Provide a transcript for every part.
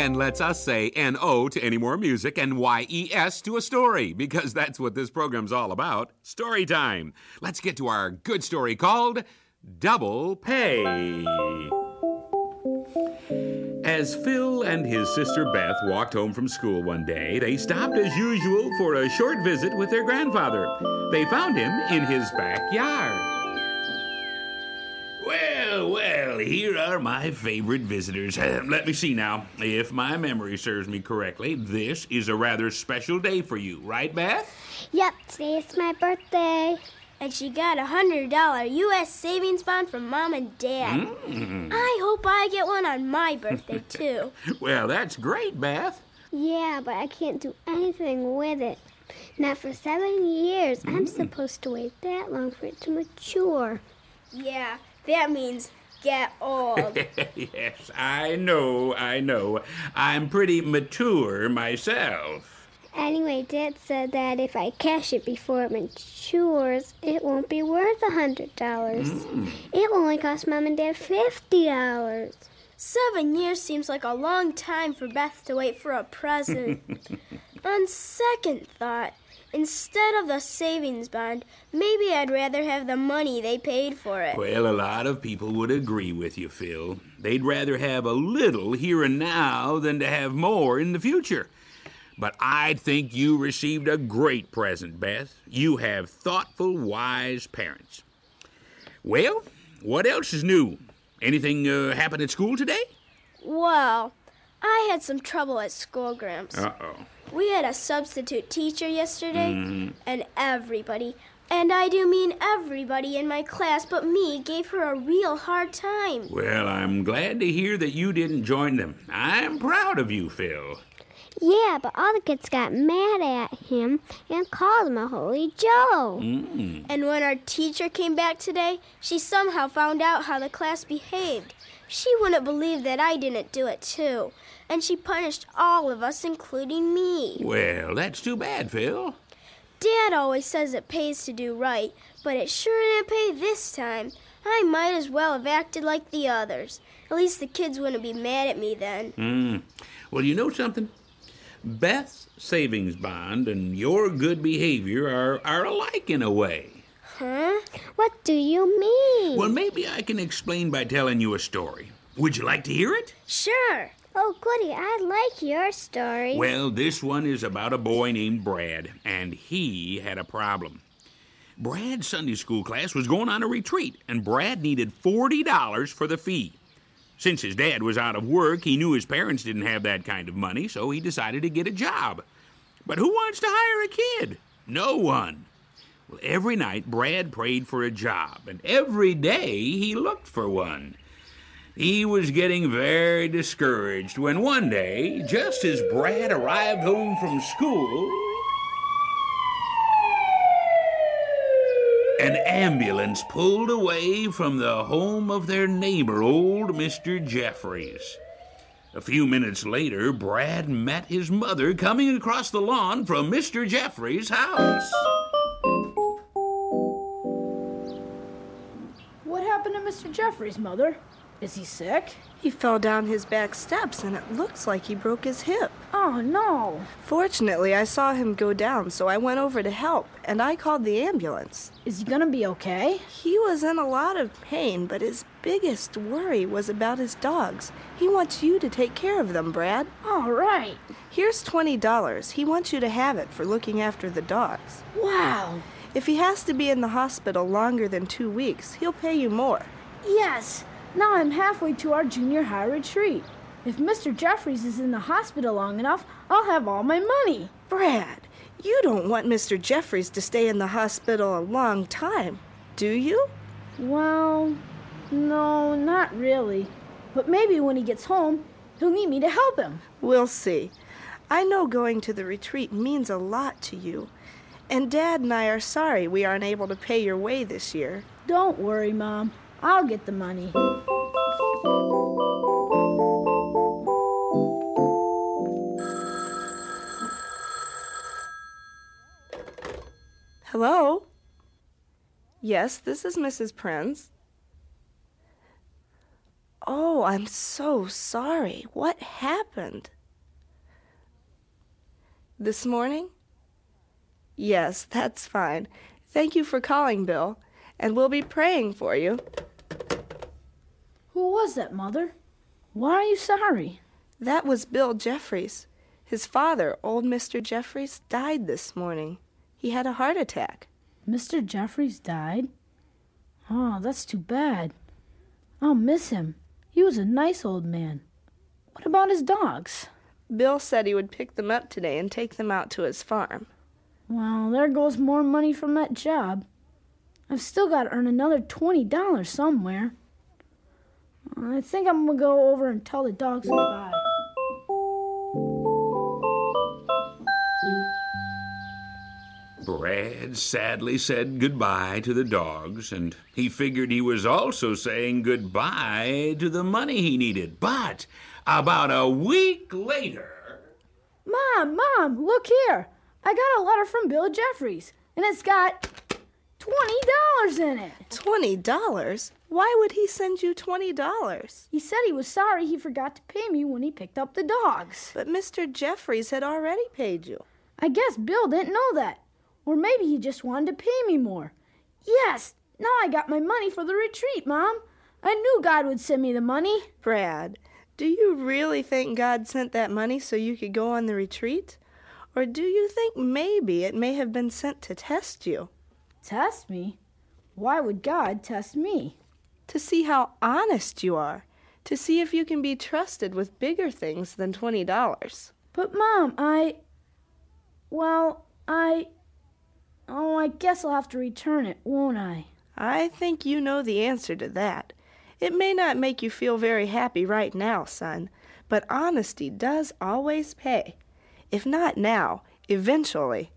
then lets us say N-O to any more music and Y-E-S to a story, because that's what this program's all about. Story time. Let's get to our good story called Double Pay. As Phil and his sister Beth walked home from school one day, they stopped as usual for a short visit with their grandfather. They found him in his backyard. Well, here are my favorite visitors. Let me see now. If my memory serves me correctly, this is a rather special day for you, right, Beth? Yep, today's my birthday. And she got a $100 U.S. savings bond from Mom and Dad. I hope I get one on my birthday, too. Well, that's great, Beth. Yeah, but I can't do anything with it. Not for 7 years. I'm supposed to wait that long for it to mature. Yeah, that means get old. Yes, I know. I'm pretty mature myself. Anyway, Dad said that if I cash it before it matures, it won't be worth $100. It will only cost Mom and Dad $50. 7 years seems like a long time for Beth to wait for a present. On second thought, instead of the savings bond, maybe I'd rather have the money they paid for it. Well, a lot of people would agree with you, Phil. They'd rather have a little here and now than to have more in the future. But I think you received a great present, Beth. You have thoughtful, wise parents. Well, what else is new? Anything happen at school today? Well, I had some trouble at school, Gramps. Uh-oh. We had a substitute teacher yesterday, and everybody, and I do mean everybody in my class but me, gave her a real hard time. Well, I'm glad to hear that you didn't join them. I'm proud of you, Phil. Yeah, but all the kids got mad at him and called him a Holy Joe. And when our teacher came back today, she somehow found out how the class behaved. She wouldn't believe that I didn't do it, too. And she punished all of us, including me. Well, that's too bad, Phil. Dad always says it pays to do right, but it sure didn't pay this time. I might as well have acted like the others. At least the kids wouldn't be mad at me then. Well, you know something? Beth's savings bond and your good behavior are alike in a way. Huh? What do you mean? Well, maybe I can explain by telling you a story. Would you like to hear it? Sure. Oh, goody, I like your story. Well, this one is about a boy named Brad, and he had a problem. Brad's Sunday school class was going on a retreat, and Brad needed $40 for the fee. Since his dad was out of work, he knew his parents didn't have that kind of money, so he decided to get a job. But who wants to hire a kid? No one. Well, every night, Brad prayed for a job, and every day he looked for one. He was getting very discouraged when one day, just as Brad arrived home from school, an ambulance pulled away from the home of their neighbor, old Mr. Jeffries. A few minutes later, Brad met his mother coming across the lawn from Mr. Jeffries' house. What happened to Mr. Jeffries, Mother? Is he sick? He fell down his back steps, and it looks like he broke his hip. Oh, no. Fortunately, I saw him go down, so I went over to help, and I called the ambulance. Is he gonna be okay? He was in a lot of pain, but his biggest worry was about his dogs. He wants you to take care of them, Brad. All right. Here's $20. He wants you to have it for looking after the dogs. Wow. If he has to be in the hospital longer than 2 weeks, he'll pay you more. Yes. Now I'm halfway to our junior high retreat. If Mr. Jeffries is in the hospital long enough, I'll have all my money. Brad, you don't want Mr. Jeffries to stay in the hospital a long time, do you? Well, no, not really. But maybe when he gets home, he'll need me to help him. We'll see. I know going to the retreat means a lot to you. And Dad and I are sorry we aren't able to pay your way this year. Don't worry, Mom. I'll get the money. Hello? Yes, this is Mrs. Prinz. Oh, I'm so sorry. What happened? This morning? Yes, that's fine. Thank you for calling, Bill, and we'll be praying for you. Who was that, Mother? Why are you sorry? That was Bill Jeffries. His father, old Mr. Jeffries, died this morning. He had a heart attack. Mr. Jeffries died? Oh, that's too bad. I'll miss him. He was a nice old man. What about his dogs? Bill said he would pick them up today and take them out to his farm. Well, there goes more money from that job. I've still got to earn another $20 somewhere. I think I'm going to go over and tell the dogs goodbye. Brad sadly said goodbye to the dogs, and he figured he was also saying goodbye to the money he needed. But about a week later... Mom, look here. I got a letter from Bill Jeffries, and it's got $20 in it. $20? Why would he send you $20? He said he was sorry he forgot to pay me when he picked up the dogs. But Mr. Jeffries had already paid you. I guess Bill didn't know that. Or maybe he just wanted to pay me more. Yes, now I got my money for the retreat, Mom. I knew God would send me the money. Brad, do you really think God sent that money so you could go on the retreat? Or do you think maybe it may have been sent to test you? Test me? Why would God test me? To see how honest you are. To see if you can be trusted with bigger things than $20. But, Mom, I guess I'll have to return it, won't I? I think you know the answer to that. It may not make you feel very happy right now, son, but honesty does always pay. If not now, eventually.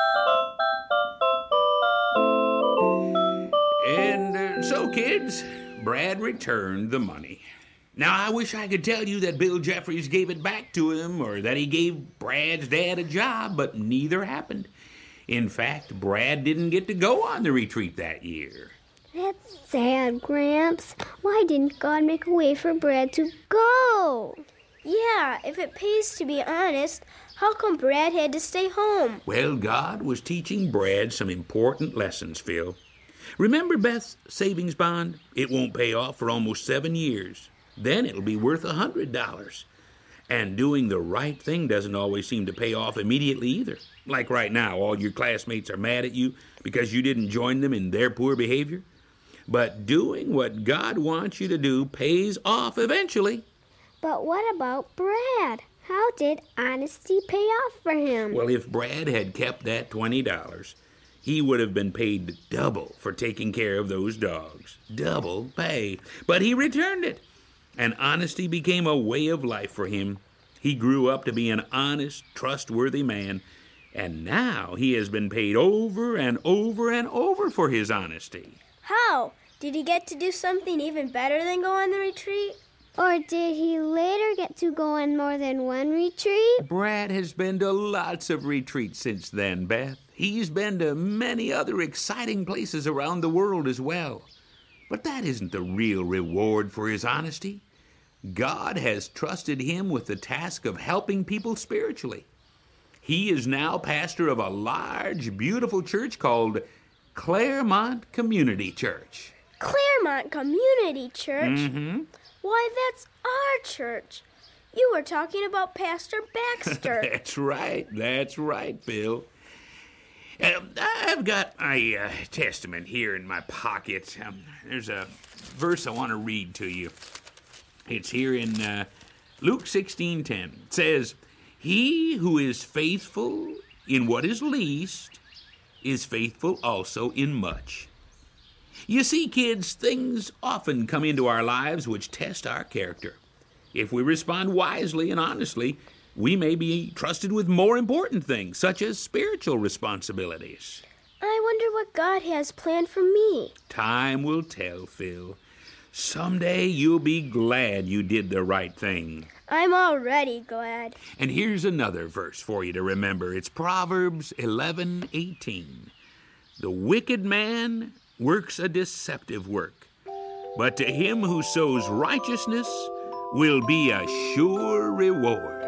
And so, kids, Brad returned the money. Now, I wish I could tell you that Bill Jeffries gave it back to him or that he gave Brad's dad a job, but neither happened. In fact, Brad didn't get to go on the retreat that year. That's sad, Gramps. Why didn't God make a way for Brad to go? Yeah, if it pays to be honest, how come Brad had to stay home? Well, God was teaching Brad some important lessons, Phil. Remember Beth's savings bond? It won't pay off for almost 7 years. Then it'll be worth $100. And doing the right thing doesn't always seem to pay off immediately either. Like right now, all your classmates are mad at you because you didn't join them in their poor behavior. But doing what God wants you to do pays off eventually. But what about Brad? How did honesty pay off for him? Well, if Brad had kept that $20, he would have been paid double for taking care of those dogs. Double pay. But he returned it. And honesty became a way of life for him. He grew up to be an honest, trustworthy man, and now he has been paid over and over and over for his honesty. How? Did he get to do something even better than go on the retreat? Or did he later get to go on more than one retreat? Brad has been to lots of retreats since then, Beth. He's been to many other exciting places around the world as well. But that isn't the real reward for his honesty. God has trusted him with the task of helping people spiritually. He is now pastor of a large, beautiful church called Claremont Community Church. Claremont Community Church? Mm-hmm. Why, that's our church. You were talking about Pastor Baxter. That's right, Bill. I've got my testament here in my pocket. There's a verse I want to read to you. It's here in Luke 16:10. It says, "He who is faithful in what is least is faithful also in much." You see, kids, things often come into our lives which test our character. If we respond wisely and honestly, we may be trusted with more important things, such as spiritual responsibilities. I wonder what God has planned for me. Time will tell, Phil. Someday you'll be glad you did the right thing. I'm already glad. And here's another verse for you to remember. It's Proverbs 11:18. "The wicked man works a deceptive work, but to him who sows righteousness will be a sure reward."